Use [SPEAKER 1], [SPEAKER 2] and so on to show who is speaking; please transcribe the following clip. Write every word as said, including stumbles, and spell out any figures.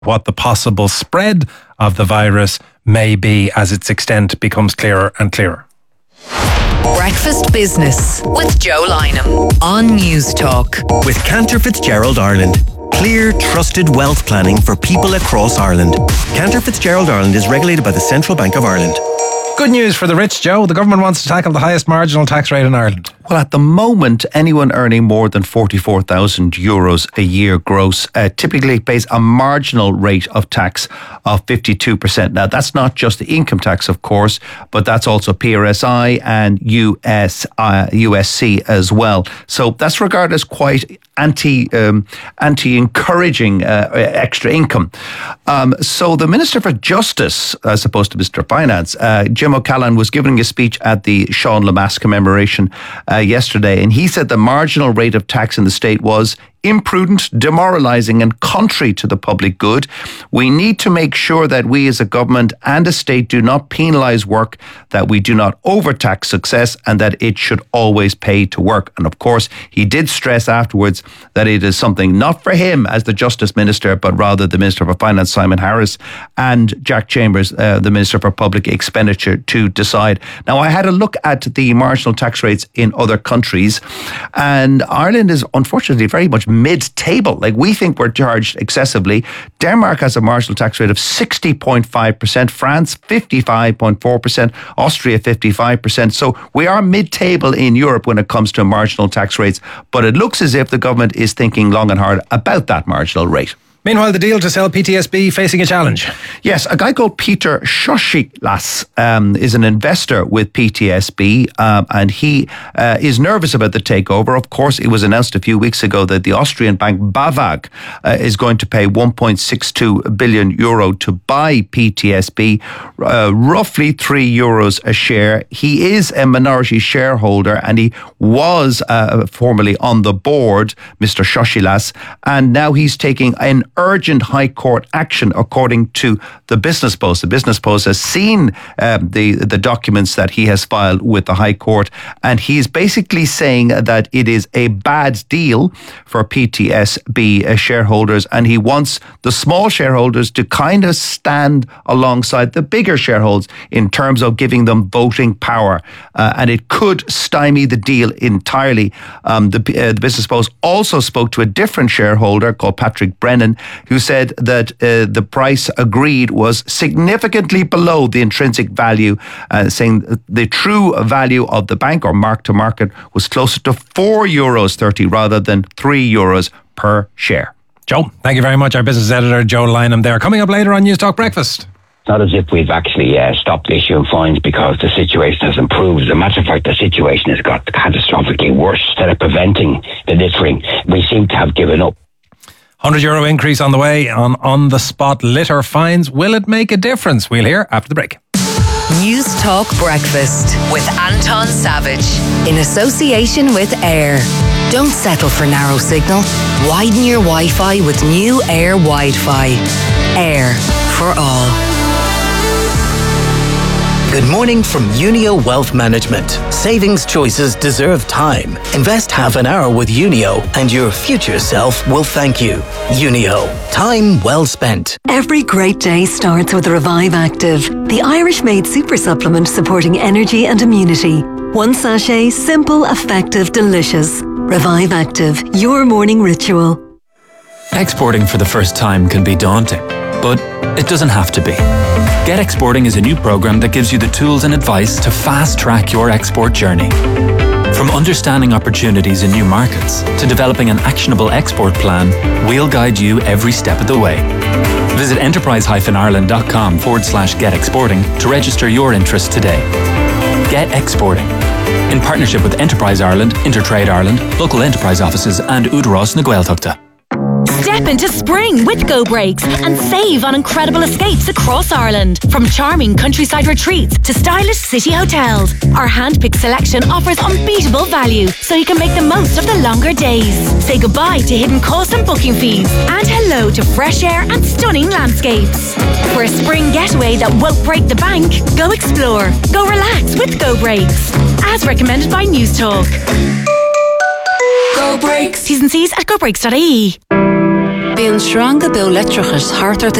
[SPEAKER 1] what the possible spread of the virus may be as its extent becomes clearer and clearer.
[SPEAKER 2] Breakfast Business with Joe Lynham on News Talk.
[SPEAKER 3] With Cantor Fitzgerald Ireland. Clear, trusted wealth planning for people across Ireland. Cantor Fitzgerald Ireland is regulated by the Central Bank of Ireland.
[SPEAKER 1] Good news for the rich, Joe. The government wants to tackle the highest marginal tax rate in Ireland.
[SPEAKER 4] Well, at the moment, anyone earning more than forty-four thousand euros a year gross uh, typically pays a marginal rate of tax of fifty-two percent. Now, that's not just the income tax, of course, but that's also P R S I and U S, uh, U S C as well. So that's regarded as quite anti, um, anti-encouraging uh, extra income. Um, so the Minister for Justice, as opposed to Minister for Finance, uh, Jim O'Callaghan, was giving a speech at the Sean Lemass commemoration uh, yesterday, and he said the marginal rate of tax in the state was imprudent, demoralising and contrary to the public good. We need to make sure that we as a government and a state do not penalise work, that we do not overtax success, and that it should always pay to work. And of course, he did stress afterwards that it is something not for him as the Justice Minister, but rather the Minister for Finance, Simon Harris, and Jack Chambers, uh, the Minister for Public Expenditure, to decide. Now, I had a look at the marginal tax rates in other countries, and Ireland is unfortunately very much mid-table. Like, we think we're charged excessively. Denmark has a marginal tax rate of sixty point five percent, France fifty-five point four percent, Austria fifty-five percent. So we are mid-table in Europe when it comes to marginal tax rates, but it looks as if the government is thinking long and hard about that marginal rate.
[SPEAKER 1] Meanwhile, the deal to sell P T S B facing a challenge.
[SPEAKER 4] Yes, a guy called Peter Szosilas um, is an investor with P T S B, um, and he uh, is nervous about the takeover. Of course, it was announced a few weeks ago that the Austrian bank BAWAG uh, is going to pay one point six two billion euro to buy P T S B, uh, roughly three euros a share. He is a minority shareholder, and he was uh, formerly on the board, Mister Szosilas, and now he's taking an urgent High Court action, according to the Business Post. The Business Post has seen um, the, the documents that he has filed with the High Court, and he's basically saying that it is a bad deal for P T S B uh, shareholders, and he wants the small shareholders to kind of stand alongside the bigger shareholders in terms of giving them voting power, uh, and it could stymie the deal entirely. Um, the, uh, the Business Post also spoke to a different shareholder called Patrick Brennan, who said that uh, the price agreed was significantly below the intrinsic value, uh, saying the true value of the bank, or mark to market, was closer to four euros thirty rather than three euros per share.
[SPEAKER 1] Joe, thank you very much. Our business editor, Joe Lynham, there. Coming up later on News Talk Breakfast.
[SPEAKER 5] It's not as if we've actually uh, stopped issuing fines because the situation has improved. As a matter of fact, the situation has got catastrophically worse. Instead of preventing the littering, we seem to have given up.
[SPEAKER 1] one hundred euro increase on the way on on-the-spot litter fines. Will it make a difference? We'll hear after the break.
[SPEAKER 2] News Talk Breakfast with Anton Savage in association with Air. Don't settle for narrow signal. Widen your Wi-Fi with new Air Wi-Fi. Air for all.
[SPEAKER 6] Good morning from Unio Wealth Management. Savings choices deserve time. Invest half an hour with Unio and your future self will thank you. Unio. Time well spent.
[SPEAKER 7] Every great day starts with Revive Active, the Irish-made super supplement supporting energy and immunity. One sachet, simple, effective, delicious. Revive Active, your morning ritual.
[SPEAKER 8] Exporting for the first time can be daunting, but it doesn't have to be. Get Exporting is a new program that gives you the tools and advice to fast-track your export journey. From understanding opportunities in new markets to developing an actionable export plan, we'll guide you every step of the way. Visit enterprise-ireland.com forward slash get exporting to register your interest today. Get Exporting. In partnership with Enterprise Ireland, Intertrade Ireland, local enterprise offices and Údarás na Gaeltachta.
[SPEAKER 9] Step into spring with Go Breaks and save on incredible escapes across Ireland. From charming countryside retreats to stylish city hotels, our hand-picked selection offers unbeatable value so you can make the most of the longer days. Say goodbye to hidden costs and booking fees and hello to fresh air and stunning landscapes. For a spring getaway that won't break the bank, go explore, go relax with Go Breaks. As recommended by News Talk. Go Breaks. T's and C's at go breaks dot I E.
[SPEAKER 10] Bhí an sranga be letrachas hartar